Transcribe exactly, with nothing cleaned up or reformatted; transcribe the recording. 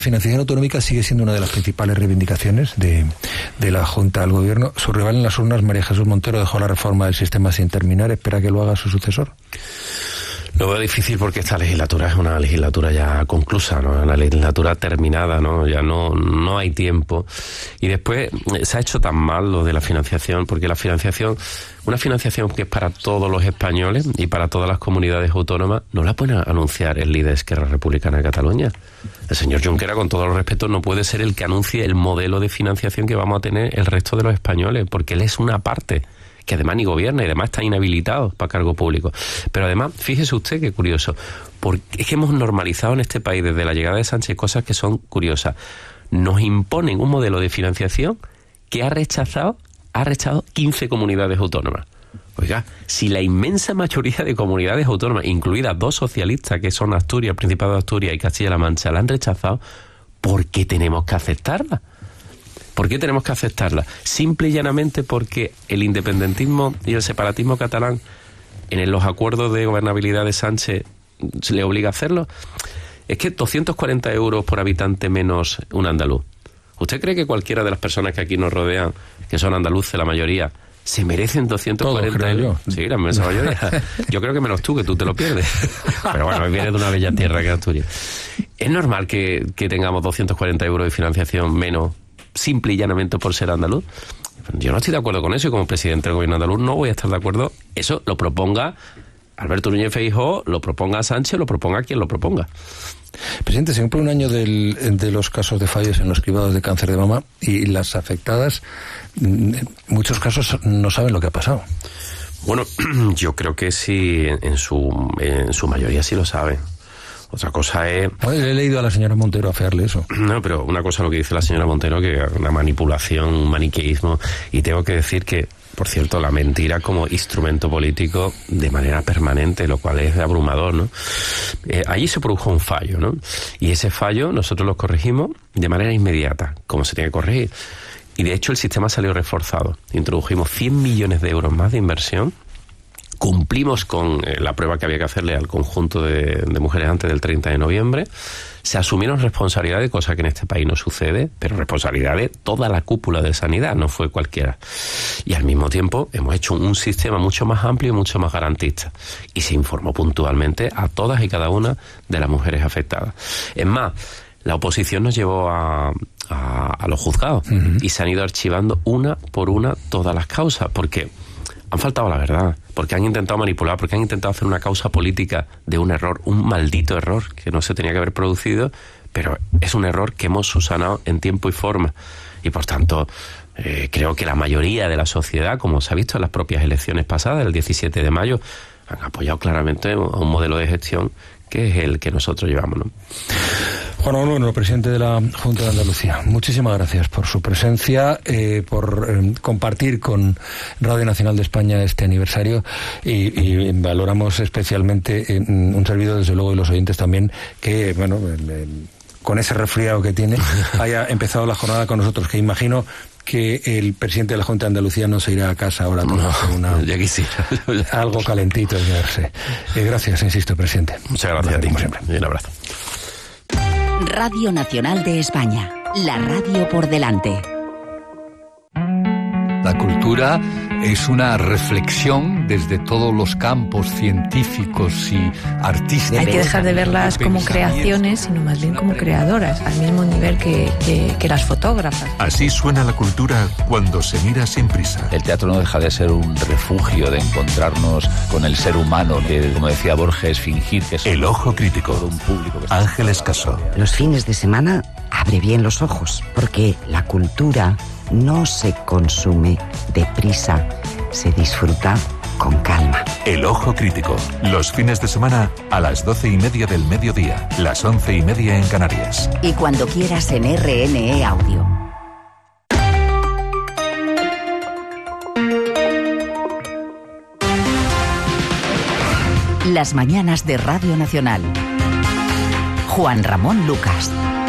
Financiación autonómica sigue siendo una de las principales reivindicaciones de, de la Junta del Gobierno. Su rival en las urnas, María Jesús Montero, dejó la reforma del sistema sin terminar. ¿Espera que lo haga su sucesor? Lo veo difícil porque esta legislatura es una legislatura ya conclusa, ¿no? Una legislatura terminada, ¿no? Ya no, no hay tiempo. Y después se ha hecho tan mal lo de la financiación, porque la financiación, una financiación que es para todos los españoles y para todas las comunidades autónomas, no la puede anunciar el líder de Esquerra Republicana de Cataluña. El señor Junqueras, con todo el respeto, no puede ser el que anuncie el modelo de financiación que vamos a tener el resto de los españoles, porque él es una parte que además ni gobierna y además está inhabilitado para cargo público. Pero además, fíjese usted qué curioso, porque es que hemos normalizado en este país desde la llegada de Sánchez cosas que son curiosas. Nos imponen un modelo de financiación que ha rechazado, ha rechazado quince comunidades autónomas. Oiga, si la inmensa mayoría de comunidades autónomas, incluidas dos socialistas, que son Asturias, Principado de Asturias y Castilla-La Mancha, la han rechazado, ¿por qué tenemos que aceptarla? ¿Por qué tenemos que aceptarla? Simple y llanamente porque el independentismo y el separatismo catalán en los acuerdos de gobernabilidad de Sánchez se le obliga a hacerlo. Es que doscientos cuarenta euros por habitante menos un andaluz. ¿Usted cree que cualquiera de las personas que aquí nos rodean, que son andaluces la mayoría, se merecen doscientos cuarenta euros? Sí, la inmensa mayoría. Yo creo que menos tú, que tú te lo pierdes. Pero bueno, viene de una bella tierra que es Asturias. ¿Es normal que, que tengamos doscientos cuarenta euros de financiación menos, simple y llanamente por ser andaluz? Yo no estoy de acuerdo con eso, y como presidente del gobierno andaluz no voy a estar de acuerdo. Eso lo proponga Alberto Núñez Feijóo, lo proponga Sánchez, lo proponga quien lo proponga. Presidente, se cumple un año del, de los casos de fallos en los cribados de cáncer de mama, y las afectadas en muchos casos no saben lo que ha pasado. Bueno, yo creo que sí, en su, en su mayoría sí lo saben. Otra cosa es... Oye, he leído a la señora Montero afearle eso. No, pero una cosa es lo que dice la señora Montero, que es una manipulación, un maniqueísmo, y tengo que decir que, por cierto, la mentira como instrumento político de manera permanente, lo cual es abrumador, ¿no? Eh, allí se produjo un fallo, ¿no? Y ese fallo nosotros lo corregimos de manera inmediata, como se tiene que corregir. Y de hecho el sistema salió reforzado. Introdujimos cien millones de euros más de inversión. Cumplimos con eh, la prueba que había que hacerle al conjunto de, de mujeres antes del treinta de noviembre. Se asumieron responsabilidades, cosa que en este país no sucede, pero responsabilidad de toda la cúpula de sanidad, no fue cualquiera. Y al mismo tiempo hemos hecho un sistema mucho más amplio y mucho más garantista. Y se informó puntualmente a todas y cada una de las mujeres afectadas. Es más, la oposición nos llevó a, a, a los juzgados, uh-huh. y se han ido archivando una por una todas las causas, porque han faltado la verdad, porque han intentado manipular, porque han intentado hacer una causa política de un error, un maldito error que no se tenía que haber producido, pero es un error que hemos subsanado en tiempo y forma. Y por tanto, eh, creo que la mayoría de la sociedad, como se ha visto en las propias elecciones pasadas, el diecisiete de mayo, han apoyado claramente a un modelo de gestión que es el que nosotros llevamos, ¿no? Juan Ramón Bueno, presidente de la Junta de Andalucía, muchísimas gracias por su presencia, eh, por eh, compartir con Radio Nacional de España este aniversario, y, y valoramos especialmente eh, un servidor, desde luego, y los oyentes también, que, bueno, el, el, con ese resfriado que tiene, haya empezado la jornada con nosotros, que imagino que el presidente de la Junta de Andalucía no se irá a casa ahora a tomarse no, una, ya quisiera. algo calentito y quedarse. Eh, gracias, insisto, presidente. Muchas gracias a ti, como siempre. Y un abrazo. Radio Nacional de España, la radio por delante. La cultura es una reflexión desde todos los campos científicos y artísticos. Hay que dejar de verlas como creaciones, sino más bien como creadoras, al mismo nivel que, que, que las fotógrafas. Así suena la cultura cuando se mira sin prisa. El teatro no deja de ser un refugio de encontrarnos con el ser humano, que, como decía Borges, fingir que es El Ojo Crítico. Un público que está... Ángeles Caso. Los fines de semana abre bien los ojos, porque la cultura no se consume deprisa, se disfruta con calma. El Ojo Crítico, los fines de semana a las doce y media del mediodía, las once y media en Canarias. Y cuando quieras en R N E Audio. Las mañanas de Radio Nacional. Juan Ramón Lucas.